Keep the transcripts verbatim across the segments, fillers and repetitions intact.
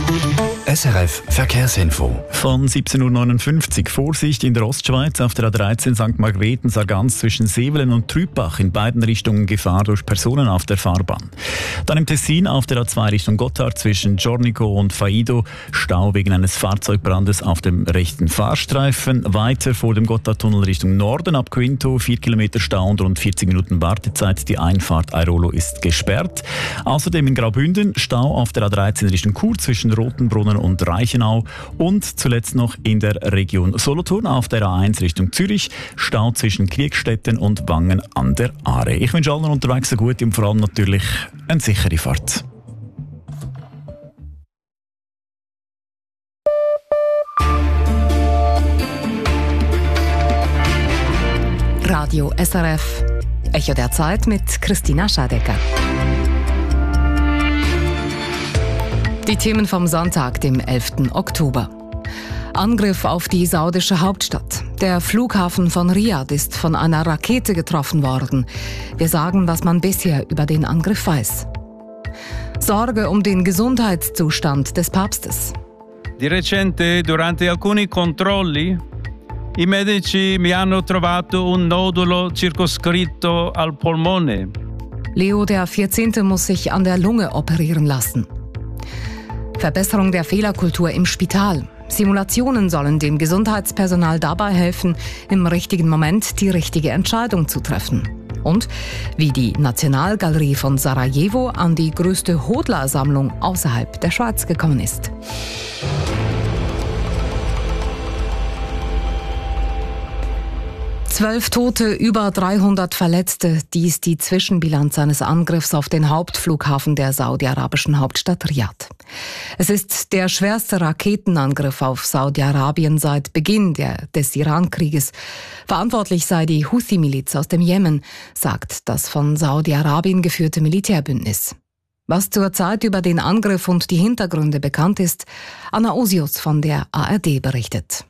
S R F Verkehrsinfo. Von siebzehn Uhr neunundfünfzig. Vorsicht in der Ostschweiz auf der A dreizehn Sankt Margrethen-Sargans zwischen Sevelen und Trübach. In beiden Richtungen Gefahr durch Personen auf der Fahrbahn. Dann im Tessin auf der A zwei Richtung Gotthard zwischen Giornico und Faido. Stau wegen eines Fahrzeugbrandes auf dem rechten Fahrstreifen. Weiter vor dem Gotthardtunnel Richtung Norden ab Quinto. vier Kilometer Stau und rund vierzig Minuten Wartezeit. Die Einfahrt Airolo ist gesperrt. Außerdem in Graubünden Stau auf der A dreizehn Richtung Chur zwischen Rotenbrunnen und Reichenau und zuletzt noch in der Region Solothurn auf der A eins Richtung Zürich Stau zwischen Kriegstetten und Wangen an der Aare. Ich wünsche allen unterwegs eine gute und vor allem natürlich eine sichere Fahrt. Radio S R F Echo der Zeit mit Christina Schadecker. Die Themen vom Sonntag, dem elften Oktober. Angriff auf die saudische Hauptstadt. Der Flughafen von Riad ist von einer Rakete getroffen worden. Wir sagen, was man bisher über den Angriff weiß. Sorge um den Gesundheitszustand des Papstes. Di recente, durante alcuni controlli, i medici mi hanno trovato un nodulo circoscritto al polmone. Leo der vierzehnte muss sich an der Lunge operieren lassen. Verbesserung der Fehlerkultur im Spital. Simulationen sollen dem Gesundheitspersonal dabei helfen, im richtigen Moment die richtige Entscheidung zu treffen. Und wie die Nationalgalerie von Sarajevo an die größte Hodler-Sammlung außerhalb der Schweiz gekommen ist. Zwölf Tote, über dreihundert Verletzte. Dies die Zwischenbilanz eines Angriffs auf den Hauptflughafen der saudi-arabischen Hauptstadt Riad. Es ist der schwerste Raketenangriff auf Saudi-Arabien seit Beginn der, des Iran-Krieges. Verantwortlich sei die Houthi-Miliz aus dem Jemen, sagt das von Saudi-Arabien geführte Militärbündnis. Was zurzeit über den Angriff und die Hintergründe bekannt ist, Anna Osius von der A R D berichtet.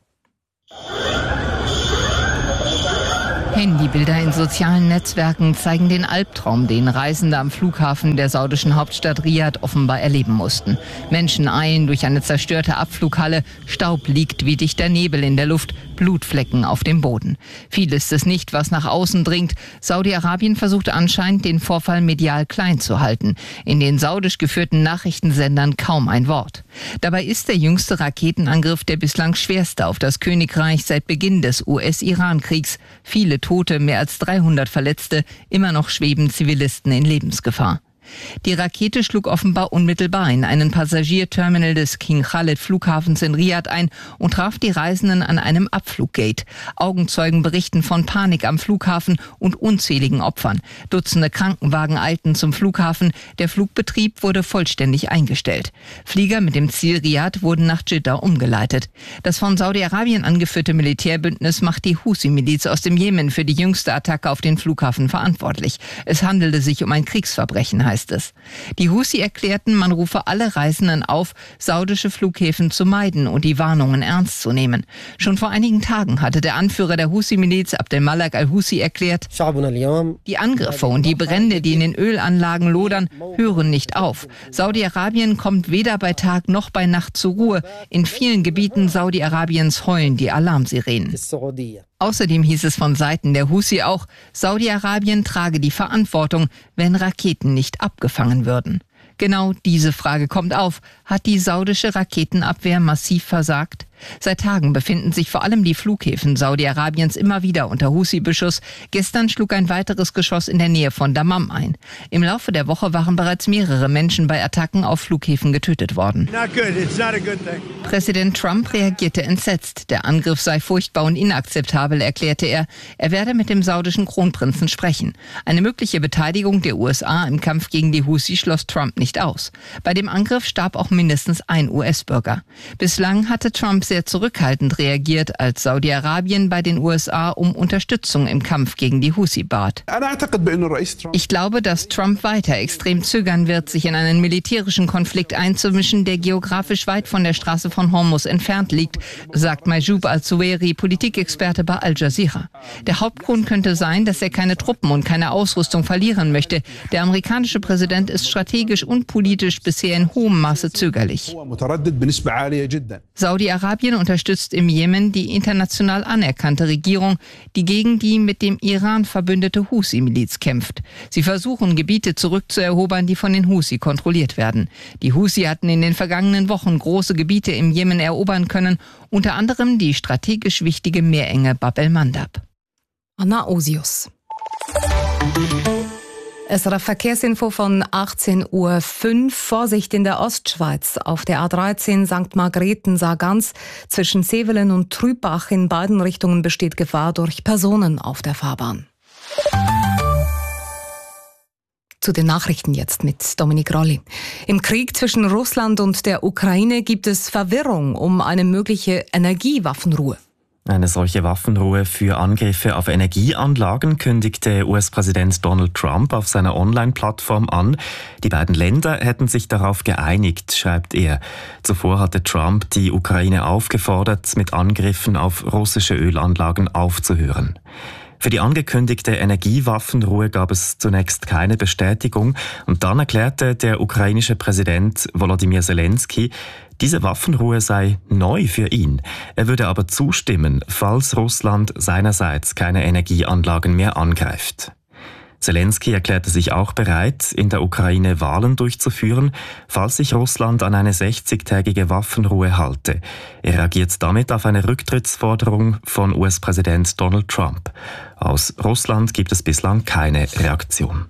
Handybilder in sozialen Netzwerken zeigen den Albtraum, den Reisende am Flughafen der saudischen Hauptstadt Riad offenbar erleben mussten. Menschen eilen durch eine zerstörte Abflughalle, Staub liegt wie dichter Nebel in der Luft, Blutflecken auf dem Boden. Viel ist es nicht, was nach außen dringt. Saudi-Arabien versucht anscheinend, den Vorfall medial klein zu halten. In den saudisch geführten Nachrichtensendern kaum ein Wort. Dabei ist der jüngste Raketenangriff der bislang schwerste auf das Königreich seit Beginn des U S-Iran-Kriegs. Viele Tote, mehr als dreihundert Verletzte, immer noch schweben Zivilisten in Lebensgefahr. Die Rakete schlug offenbar unmittelbar in einen Passagierterminal des King Khalid Flughafens in Riad ein und traf die Reisenden an einem Abfluggate. Augenzeugen berichten von Panik am Flughafen und unzähligen Opfern. Dutzende Krankenwagen eilten zum Flughafen. Der Flugbetrieb wurde vollständig eingestellt. Flieger mit dem Ziel Riad wurden nach Jeddah umgeleitet. Das von Saudi-Arabien angeführte Militärbündnis macht die Houthi-Miliz aus dem Jemen für die jüngste Attacke auf den Flughafen verantwortlich. Es handelte sich um ein Kriegsverbrechen, heißt es. Die Houthi erklärten, man rufe alle Reisenden auf, saudische Flughäfen zu meiden und die Warnungen ernst zu nehmen. Schon vor einigen Tagen hatte der Anführer der Houthi-Miliz, Abdelmalek al-Houthi, erklärt, die Angriffe und die Brände, die in den Ölanlagen lodern, hören nicht auf. Saudi-Arabien kommt weder bei Tag noch bei Nacht zur Ruhe. In vielen Gebieten Saudi-Arabiens heulen die Alarmsirenen. Außerdem hieß es von Seiten der Houthi auch, Saudi-Arabien trage die Verantwortung, wenn Raketen nicht abgefangen würden. Genau diese Frage kommt auf. Hat die saudische Raketenabwehr massiv versagt? Seit Tagen befinden sich vor allem die Flughäfen Saudi-Arabiens immer wieder unter Houthi-Beschuss. Gestern schlug ein weiteres Geschoss in der Nähe von Dammam ein. Im Laufe der Woche waren bereits mehrere Menschen bei Attacken auf Flughäfen getötet worden. Präsident Trump reagierte entsetzt. Der Angriff sei furchtbar und inakzeptabel, erklärte er. Er werde mit dem saudischen Kronprinzen sprechen. Eine mögliche Beteiligung der U S A im Kampf gegen die Houthi schloss Trump nicht aus. Bei dem Angriff starb auch mindestens ein U S-Bürger. Bislang hatte Trump sehr zurückhaltend reagiert, als Saudi-Arabien bei den U S A um Unterstützung im Kampf gegen die Husi bat. Ich glaube, dass Trump weiter extrem zögern wird, sich in einen militärischen Konflikt einzumischen, der geografisch weit von der Straße von Hormuz entfernt liegt, sagt Majoub al-Zuwairi, Politikexperte bei Al Jazeera. Der Hauptgrund könnte sein, dass er keine Truppen und keine Ausrüstung verlieren möchte. Der amerikanische Präsident ist strategisch und politisch bisher in hohem Maße zögerlich. Saudi-Arabien unterstützt im Jemen die international anerkannte Regierung, die gegen die mit dem Iran verbündete Husi-Miliz kämpft. Sie versuchen, Gebiete zurückzuerobern, die von den Husi kontrolliert werden. Die Husi hatten in den vergangenen Wochen große Gebiete im Jemen erobern können, unter anderem die strategisch wichtige Meerenge Bab el-Mandab. Anna Osius. S R F-Verkehrsinfo von achtzehn Uhr fünf. Vorsicht in der Ostschweiz. Auf der A dreizehn Sankt Margrethen-Sargans zwischen Sevelen und Trübach in beiden Richtungen besteht Gefahr durch Personen auf der Fahrbahn. Zu den Nachrichten jetzt mit Dominik Rolli. Im Krieg zwischen Russland und der Ukraine gibt es Verwirrung um eine mögliche Energiewaffenruhe. Eine solche Waffenruhe für Angriffe auf Energieanlagen kündigte U S-Präsident Donald Trump auf seiner Online-Plattform an. Die beiden Länder hätten sich darauf geeinigt, schreibt er. Zuvor hatte Trump die Ukraine aufgefordert, mit Angriffen auf russische Ölanlagen aufzuhören. Für die angekündigte Energiewaffenruhe gab es zunächst keine Bestätigung und dann erklärte der ukrainische Präsident Volodymyr Zelensky, diese Waffenruhe sei neu für ihn. Er würde aber zustimmen, falls Russland seinerseits keine Energieanlagen mehr angreift. Zelensky erklärte sich auch bereit, in der Ukraine Wahlen durchzuführen, falls sich Russland an eine sechzigtägige Waffenruhe halte. Er reagiert damit auf eine Rücktrittsforderung von U S-Präsident Donald Trump. Aus Russland gibt es bislang keine Reaktion.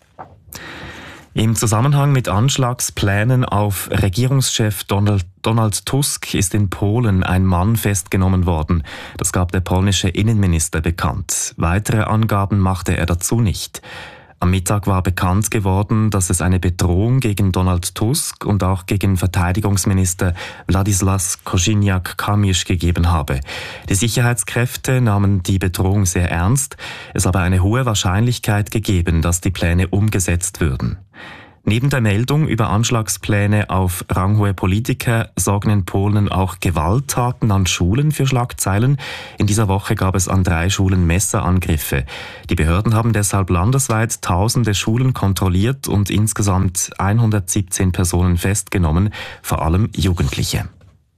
Im Zusammenhang mit Anschlagsplänen auf Regierungschef Donald, Donald Tusk ist in Polen ein Mann festgenommen worden. Das gab der polnische Innenminister bekannt. Weitere Angaben machte er dazu nicht. Am Mittag war bekannt geworden, dass es eine Bedrohung gegen Donald Tusk und auch gegen Verteidigungsminister Władysław Kosiniak-Kamysz gegeben habe. Die Sicherheitskräfte nahmen die Bedrohung sehr ernst. Es habe eine hohe Wahrscheinlichkeit gegeben, dass die Pläne umgesetzt würden. Neben der Meldung über Anschlagspläne auf ranghohe Politiker sorgen in Polen auch Gewalttaten an Schulen für Schlagzeilen. In dieser Woche gab es an drei Schulen Messerangriffe. Die Behörden haben deshalb landesweit tausende Schulen kontrolliert und insgesamt hundertsiebzehn Personen festgenommen, vor allem Jugendliche.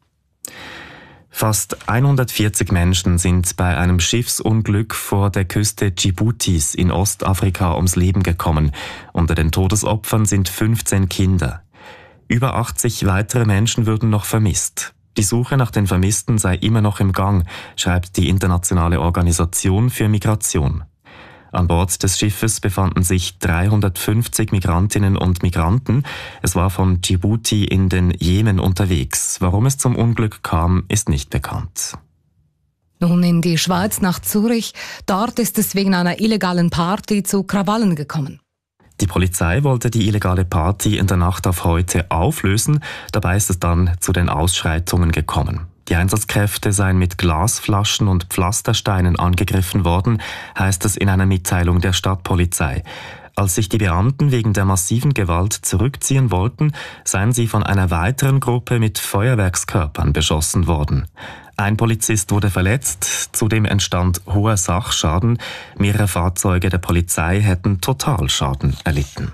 Fast hundertvierzig Menschen sind bei einem Schiffsunglück vor der Küste Djiboutis in Ostafrika ums Leben gekommen. Unter den Todesopfern sind fünfzehn Kinder. Über achtzig weitere Menschen würden noch vermisst. Die Suche nach den Vermissten sei immer noch im Gang, schreibt die Internationale Organisation für Migration. An Bord des Schiffes befanden sich dreihundertfünfzig Migrantinnen und Migranten. Es war von Djibouti in den Jemen unterwegs. Warum es zum Unglück kam, ist nicht bekannt. Nun in die Schweiz nach Zürich. Dort ist es wegen einer illegalen Party zu Krawallen gekommen. Die Polizei wollte die illegale Party in der Nacht auf heute auflösen. Dabei ist es dann zu den Ausschreitungen gekommen. Die Einsatzkräfte seien mit Glasflaschen und Pflastersteinen angegriffen worden, heißt es in einer Mitteilung der Stadtpolizei. Als sich die Beamten wegen der massiven Gewalt zurückziehen wollten, seien sie von einer weiteren Gruppe mit Feuerwerkskörpern beschossen worden. Ein Polizist wurde verletzt, zudem entstand hoher Sachschaden. Mehrere Fahrzeuge der Polizei hätten Totalschaden erlitten.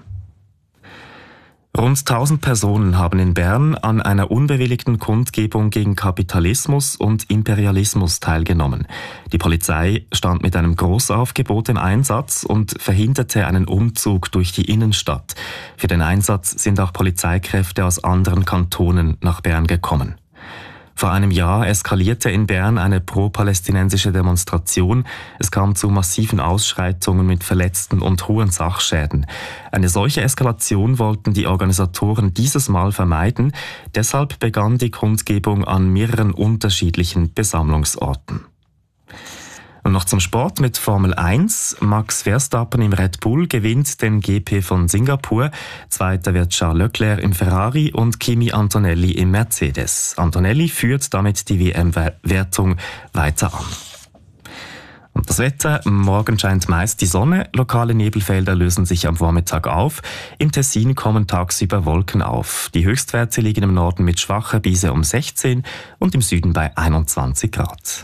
Rund tausend Personen haben in Bern an einer unbewilligten Kundgebung gegen Kapitalismus und Imperialismus teilgenommen. Die Polizei stand mit einem Großaufgebot im Einsatz und verhinderte einen Umzug durch die Innenstadt. Für den Einsatz sind auch Polizeikräfte aus anderen Kantonen nach Bern gekommen. Vor einem Jahr eskalierte in Bern eine pro-palästinensische Demonstration. Es kam zu massiven Ausschreitungen mit Verletzten und hohen Sachschäden. Eine solche Eskalation wollten die Organisatoren dieses Mal vermeiden. Deshalb begann die Kundgebung an mehreren unterschiedlichen Besammlungsorten. Und noch zum Sport mit Formel eins. Max Verstappen im Red Bull gewinnt den G P von Singapur. Zweiter wird Charles Leclerc im Ferrari und Kimi Antonelli im Mercedes. Antonelli führt damit die W M-Wertung weiter an. Und das Wetter: Morgen scheint meist die Sonne, lokale Nebelfelder lösen sich am Vormittag auf. Im Tessin kommen tagsüber Wolken auf. Die Höchstwerte liegen im Norden mit schwacher Brise um sechzehn und im Süden bei einundzwanzig Grad.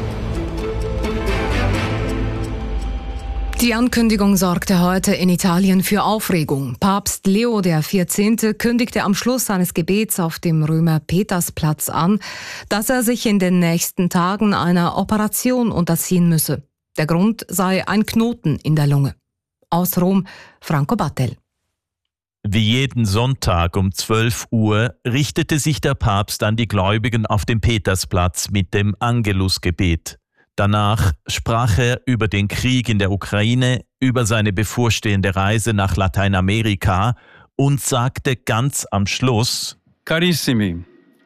Die Ankündigung sorgte heute in Italien für Aufregung. Papst Leo der vierzehnte kündigte am Schluss seines Gebets auf dem Römer Petersplatz an, dass er sich in den nächsten Tagen einer Operation unterziehen müsse. Der Grund sei ein Knoten in der Lunge. Aus Rom, Franco Battel. Wie jeden Sonntag um zwölf Uhr richtete sich der Papst an die Gläubigen auf dem Petersplatz mit dem Angelusgebet. Danach sprach er über den Krieg in der Ukraine, über seine bevorstehende Reise nach Lateinamerika und sagte ganz am Schluss: Carissimi,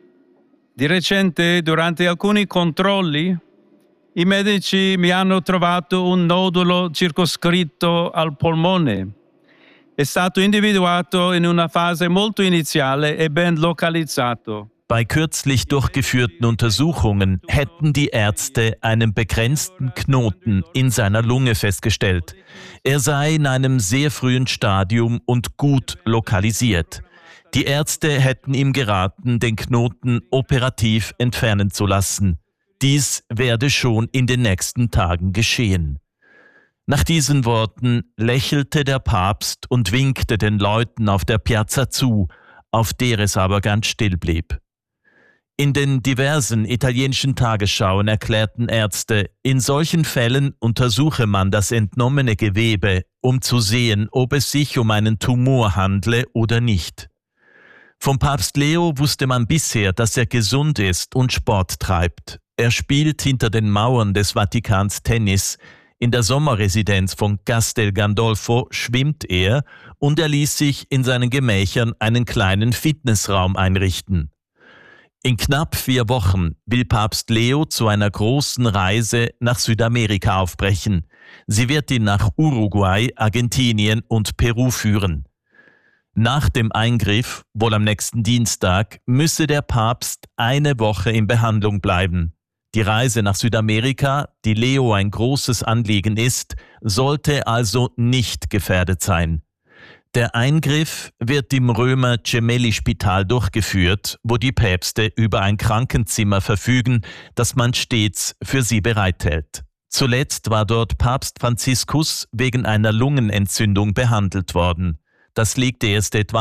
di recente durante alcuni controlli i medici mi hanno trovato un nodulo circoscritto al polmone. È stato individuato in una fase molto iniziale e ben localizzato. Bei kürzlich durchgeführten Untersuchungen hätten die Ärzte einen begrenzten Knoten in seiner Lunge festgestellt. Er sei in einem sehr frühen Stadium und gut lokalisiert. Die Ärzte hätten ihm geraten, den Knoten operativ entfernen zu lassen. Dies werde schon in den nächsten Tagen geschehen. Nach diesen Worten lächelte der Papst und winkte den Leuten auf der Piazza zu, auf der es aber ganz still blieb. In den diversen italienischen Tagesschauen erklärten Ärzte, in solchen Fällen untersuche man das entnommene Gewebe, um zu sehen, ob es sich um einen Tumor handle oder nicht. Vom Papst Leo wusste man bisher, dass er gesund ist und Sport treibt. Er spielt hinter den Mauern des Vatikans Tennis. In der Sommerresidenz von Castel Gandolfo schwimmt er und er ließ sich in seinen Gemächern einen kleinen Fitnessraum einrichten. In knapp vier Wochen will Papst Leo zu einer großen Reise nach Südamerika aufbrechen. Sie wird ihn nach Uruguay, Argentinien und Peru führen. Nach dem Eingriff, wohl am nächsten Dienstag, müsse der Papst eine Woche in Behandlung bleiben. Die Reise nach Südamerika, die Leo ein großes Anliegen ist, sollte also nicht gefährdet sein. Der Eingriff wird im Römer Gemelli-Spital durchgeführt, wo die Päpste über ein Krankenzimmer verfügen, das man stets für sie bereithält. Zuletzt war dort Papst Franziskus wegen einer Lungenentzündung behandelt worden. Das liegt erst etwa